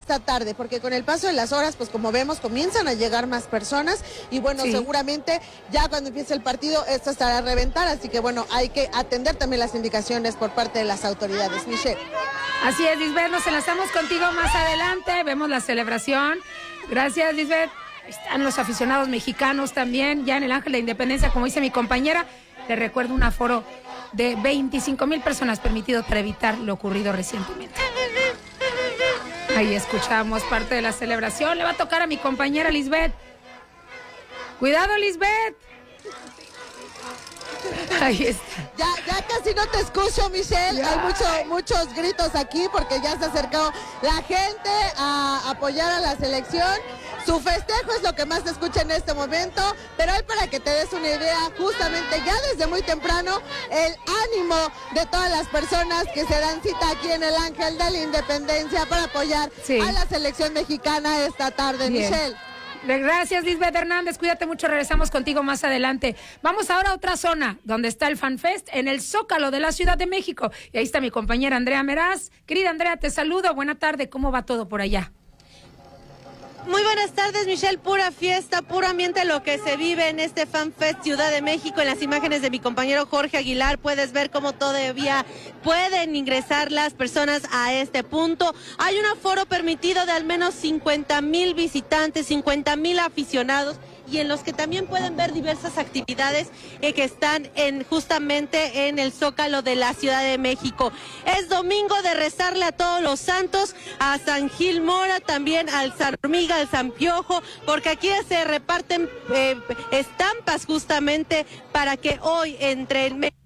esta tarde, porque con el paso de las horas, pues como vemos, comienzan a llegar más personas y bueno, Sí. seguramente ya cuando empiece el partido esto estará a reventar, así que bueno, hay que atender también las indicaciones por parte de las autoridades. Michelle. Así es, Lisbeth, nos enlazamos contigo más adelante, vemos la celebración. Gracias, Lisbeth. Están los aficionados mexicanos también, ya en el Ángel de Independencia, como dice mi compañera. Le recuerdo un aforo de 25,000 personas permitido para evitar lo ocurrido recientemente. Ahí escuchamos parte de la celebración. Le va a tocar a mi compañera Lisbeth. Cuidado, Lisbeth. Ahí está. Ya casi no te escucho, Michelle. Ya. Hay muchos gritos aquí porque ya se acercó la gente a apoyar a la selección. Su festejo es lo que más se escucha en este momento, pero hay para que te des una idea, justamente ya desde muy temprano, el ánimo de todas las personas que se dan cita aquí en el Ángel de la Independencia para apoyar a la selección mexicana esta tarde. Bien. Michelle. Gracias, Lisbeth Hernández, cuídate mucho, regresamos contigo más adelante. Vamos ahora a otra zona, donde está el FanFest, en el Zócalo de la Ciudad de México. Y ahí está mi compañera Andrea Meraz. Querida Andrea, te saludo, buena tarde, ¿cómo va todo por allá? Muy buenas tardes, Michelle. Pura fiesta, puro ambiente lo que se vive en este FanFest Ciudad de México. En las imágenes de mi compañero Jorge Aguilar puedes ver cómo todavía pueden ingresar las personas a este punto. Hay un aforo permitido de al menos 50,000 visitantes, 50,000 aficionados, y en los que también pueden ver diversas actividades que están justamente en el Zócalo de la Ciudad de México. Es domingo de rezarle a todos los santos, a San Gil Mora, también al San Hormiga, al San Piojo, porque aquí se reparten estampas justamente para que hoy entre el mes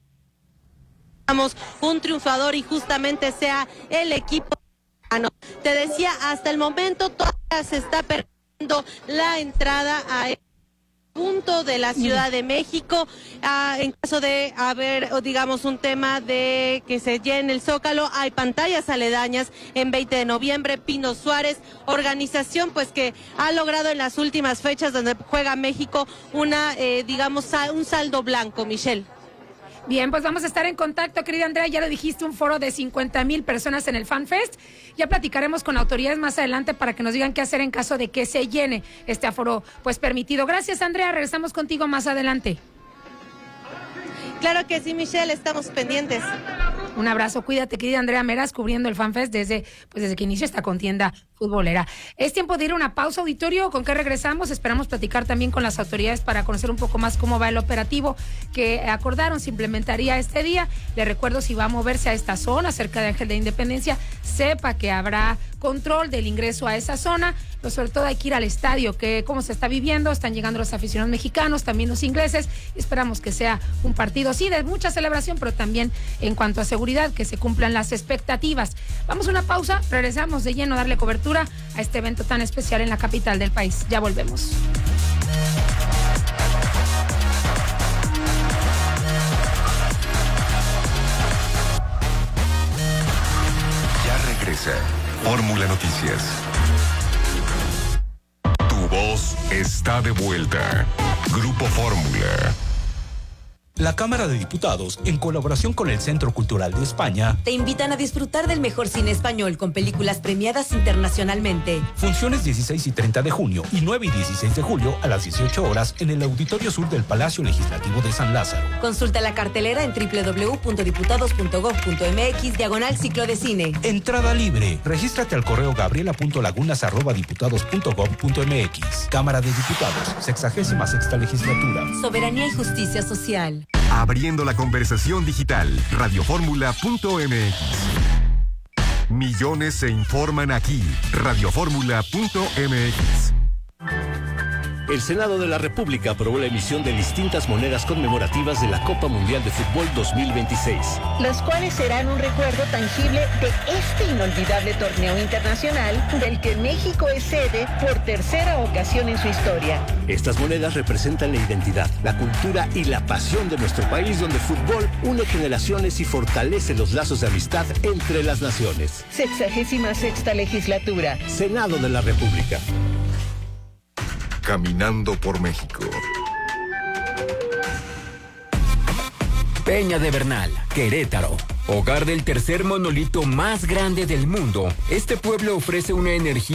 un triunfador y justamente sea el equipo. Te decía, hasta el momento todavía se está perdiendo la entrada a punto de la Ciudad de México. En caso de haber, digamos, un tema de que se llene el Zócalo, hay pantallas aledañas en 20 de noviembre, Pino Suárez, organización pues que ha logrado en las últimas fechas donde juega México digamos, un saldo blanco, Michelle. Bien, pues vamos a estar en contacto, querida Andrea, ya lo dijiste, un foro de 50,000 personas en el FanFest. Ya platicaremos con autoridades más adelante para que nos digan qué hacer en caso de que se llene este aforo pues permitido. Gracias, Andrea, regresamos contigo más adelante. Claro que sí, Michelle, estamos pendientes. Un abrazo, cuídate, querida Andrea Meraz, cubriendo el FanFest desde que inició esta contienda futbolera. Es tiempo de ir a una pausa, auditorio. ¿Con qué regresamos? Esperamos platicar también con las autoridades para conocer un poco más cómo va el operativo que acordaron se implementaría este día. Le recuerdo, si va a moverse a esta zona cerca de Ángel de Independencia, sepa que habrá control del ingreso a esa zona, pero sobre todo hay que ir al estadio, que cómo se está viviendo, están llegando los aficionados mexicanos, también los ingleses, y esperamos que sea un partido, sí, de mucha celebración, pero también en cuanto a seguridad, que se cumplan las expectativas. Vamos a una pausa, regresamos de lleno a darle cobertura a este evento tan especial en la capital del país. Ya volvemos. Ya regresa Fórmula Noticias. Tu voz está de vuelta. Grupo Fórmula. La Cámara de Diputados, en colaboración con el Centro Cultural de España, te invitan a disfrutar del mejor cine español con películas premiadas internacionalmente. Funciones 16 y 30 de junio y 9 y 16 de julio a las 18 horas en el Auditorio Sur del Palacio Legislativo de San Lázaro. Consulta la cartelera en www.diputados.gov.mx/ciclo de cine. Entrada libre. Regístrate al correo gabriela.lagunas@diputados.gov.mx. Cámara de Diputados, 66ª Legislatura. Soberanía y justicia social. Abriendo la conversación digital. Radioformula.mx. Millones se informan aquí. Radioformula.mx. El Senado de la República aprobó la emisión de distintas monedas conmemorativas de la Copa Mundial de Fútbol 2026. Las cuales serán un recuerdo tangible de este inolvidable torneo internacional del que México es sede por tercera ocasión en su historia. Estas monedas representan la identidad, la cultura y la pasión de nuestro país, donde el fútbol une generaciones y fortalece los lazos de amistad entre las naciones. 66ª legislatura. Senado de la República. Caminando por México. Peña de Bernal, Querétaro. Hogar del tercer monolito más grande del mundo, este pueblo ofrece una energía